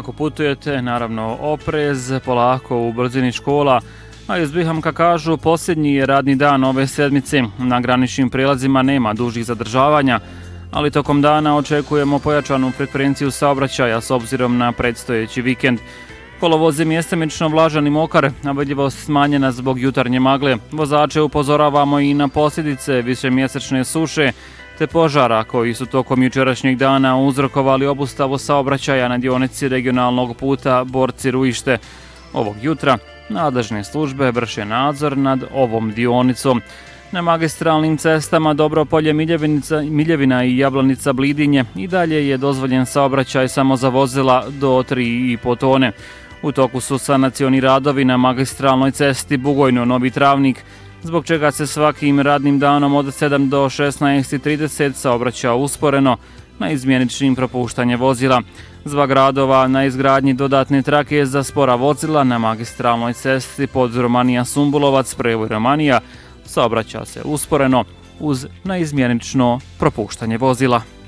Ako putujete, naravno oprez, polako u brzini škola, a iz Bihamka kažu posljednji je radni dan ove sedmice. Na graničnim prijelazima nema dužih zadržavanja, ali tokom dana očekujemo pojačanu frekvenciju saobraćaja s obzirom na predstojeći vikend. Kolovoz je mjestimično vlažan i mokar, a vidljivost smanjena zbog jutarnje magle. Vozače upozoravamo i na posljedice višemjesečne suše te požara koji su tokom jučerašnjeg dana uzrokovali obustavu saobraćaja na dionici regionalnog puta Borci-Ruište. Ovog jutra nadležne službe vrše nadzor nad ovom dionicom. Na magistralnim cestama Dobropolje, Miljevina i Jablanica-Blidinje i dalje je dozvoljen saobraćaj samo za vozila do 3,5 tone. U toku su sanacioni radovi na magistralnoj cesti Bugojno-Novi Travnik, zbog čega se svakim radnim danom od 7 do 16:30 saobraća usporeno na izmjeničnim propuštanje vozila. Zbog radova na izgradnji dodatne trake za spora vozila na magistralnoj cesti pod Romanija-Sumbulovac, prevoj Romanija, saobraća se usporeno uz neizmjenično propuštanje vozila.